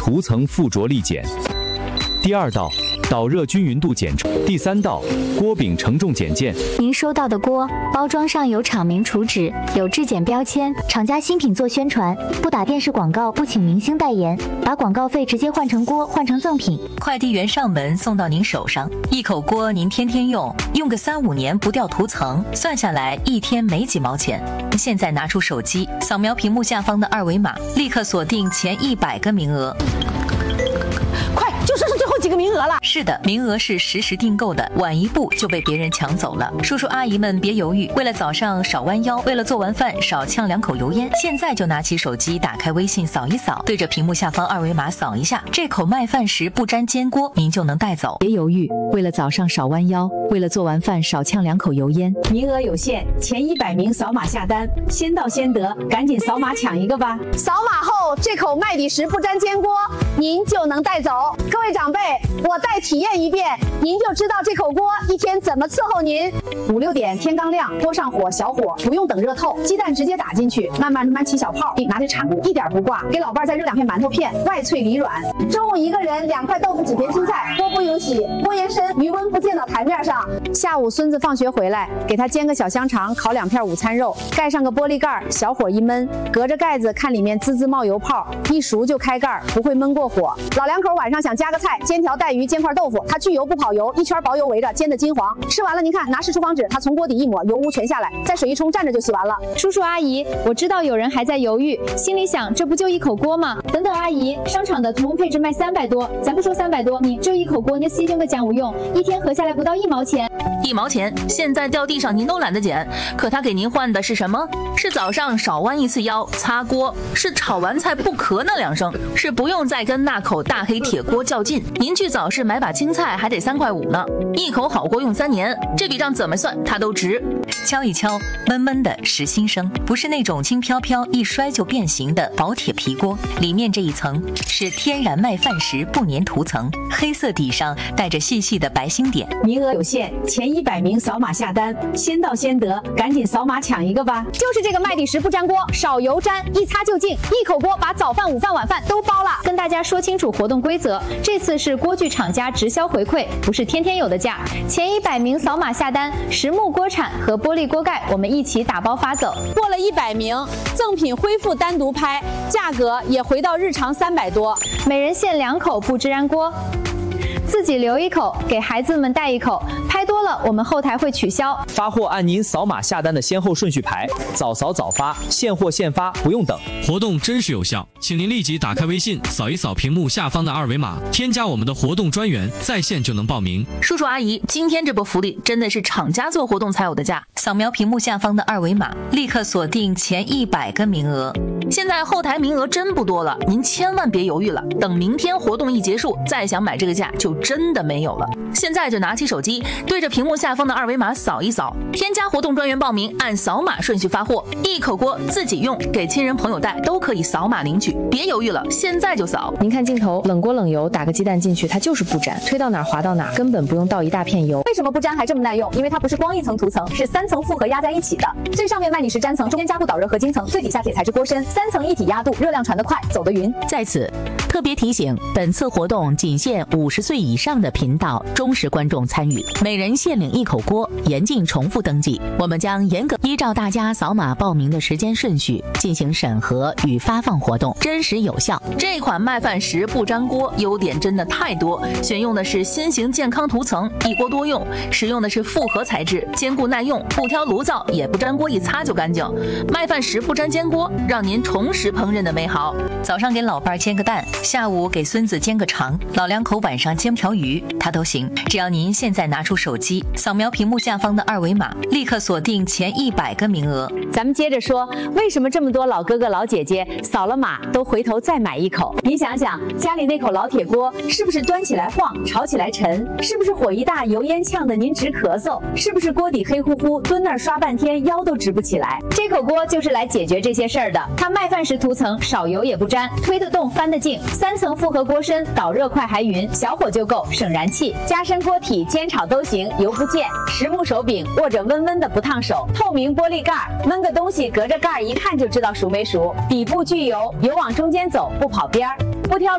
涂层附着力减。第二道，导热均匀度减重。第三道，锅饼承重减件。 您收到的锅包装上有厂名图纸，有质检标签，厂家新品做宣传，不打电视广告，不请明星代言，把广告费直接换成锅，换成赠品。 快递员上门送到您手上，一口锅您天天用，用个3-5年不掉涂层，算下来一天没几毛钱。现在拿出手机，扫描屏幕下方的二维码，立刻锁定前100个名额。 就剩最后几个名额了。 是的，名额是实时订购的，晚一步就被别人抢走了。叔叔阿姨们别犹豫，为了早上少弯腰，为了做完饭少呛2口油烟，现在就拿起手机，打开微信扫一扫，对着屏幕下方二维码扫一下，这口麦饭石不粘煎锅您就能带走。 别犹豫，为了早上少弯腰，为了做完饭少呛2口油烟， 名额有限，前100名扫码下单，先到先得，赶紧扫码抢一个吧！扫码后，这口麦底石不粘煎锅您就能带走。各位长辈，我再体验一遍，您就知道这口锅一天怎么伺候您。5-6点天刚亮，锅上火小火，不用等热透，鸡蛋直接打进去，慢慢起小泡，拿着铲子一点不挂，给老伴再热2片馒头片，外脆里软。中午一个人2块豆腐几片青菜，锅不用洗，锅沿深，余温不溅到台面上。下午孙子放学回来，给他煎个小香肠，烤2片午餐肉，盖上个玻璃盖，小火一焖，隔着盖子看里面滋滋冒油泡，一熟就开盖，不会焖过火。老两口晚上想加个菜，煎条带鱼，煎块豆腐，它去油不跑油，一圈薄油围着，煎得金黄。吃完了您看，拿湿厨房纸，它从锅底一抹，油污全下来，再水一冲，蘸着就洗完了。 叔叔阿姨，我知道有人还在犹豫，心里想这不就一口锅吗？等等阿姨，商场的同用配置卖300多，咱不说300多，你这一口锅，你牺牲个家务用，一天合下来不到1毛钱。 1毛钱，现在掉地上您都懒得捡，可他给您换的是什么？是早上少弯1次腰，擦锅，是炒完菜不咳那2声，是不用再跟那口大黑铁锅较劲。您去早市买把青菜还得3块5呢，一口好锅用3年，这笔账怎么算它都值。敲一敲，闷闷的实心声，不是那种轻飘飘一摔就变形的薄铁皮锅，里面这一层是天然麦饭石不粘涂层，黑色底上带着细细的白星点。 名额有限，前100名扫码下单，先到先得，赶紧扫码抢一个吧！就是这个麦底石不粘锅，少油粘，一擦就净，一口锅把早饭、午饭、晚饭都包了。 跟大家说清楚活动规则，这次是锅具厂家直销回馈，不是天天有的价。前100名扫码下单，实木锅铲和玻璃锅盖我们一起打包发走。 过了100名，赠品恢复单独拍，价格也回到日常300多， 每人限2口不支燃锅。自己留1口，给孩子们带1口，拍多了我们后台会取消。 发货按您扫码下单的先后顺序排，早扫早发，现货现发，不用等。 活动真实有效，请您立即打开微信，扫一扫屏幕下方的二维码，添加我们的活动专员，在线就能报名。 叔叔阿姨，今天这波福利真的是厂家做活动才有的价，扫描屏幕下方的二维码，立刻锁定前100个名额。现在后台名额真不多了，您千万别犹豫了，等明天活动一结束，再想买这个价就真的没有了。现在就拿起手机，对着屏幕下方的二维码扫一扫，添加活动专员报名，按扫码顺序发货，一口锅自己用，给亲人朋友带都可以扫码领取，别犹豫了，现在就扫。 您看镜头，冷锅冷油，打个鸡蛋进去，它就是不粘，推到哪滑到哪，根本不用倒一大片油。 为什么不粘还这么耐用？因为它不是光一层涂层，是3层复合压在一起的。最上面麦底石粘层，中间加固导热合金层，最底下铁材质锅身，3层一体压度，热量传得快，走得匀。 在此特别提醒，本次活动仅限50岁以上的频道忠实观众参与，每人限领1口锅，严禁重复登记。我们将严格依照大家扫码报名的时间顺序进行审核与发放活动，真实有效。 这款麦饭石不粘锅优点真的太多，选用的是新型健康涂层，一锅多用，使用的是复合材质，坚固耐用，不挑炉灶，也不粘锅，一擦就干净。麦饭石不粘煎锅，让您重拾烹饪的美好。早上给老伴煎个蛋，下午给孙子煎个肠，老两口晚上煎条鱼，它都行。只要您现在拿出手机，扫描屏幕下方的二维码，立刻锁定前100个名额。 咱们接着说，为什么这么多老哥哥老姐姐扫了码都回头再买1口？您想想，家里那口老铁锅是不是端起来晃，炒起来沉？是不是火一大，油烟呛得您直咳嗽？是不是锅底黑乎乎，蹲那儿刷半天腰都直不起来？这口锅就是来解决这些事儿的。它麦饭石涂层，少油也不粘，推得动翻得净，3层复合锅身，导热快还匀，小火就够，省燃气。加深锅体，煎炒都行，油不溅。实木手柄，握着温温的不烫手。透明玻璃盖，焖个东西隔着盖一看就知道熟没熟。底部聚油，油往中间走，不跑边儿。不挑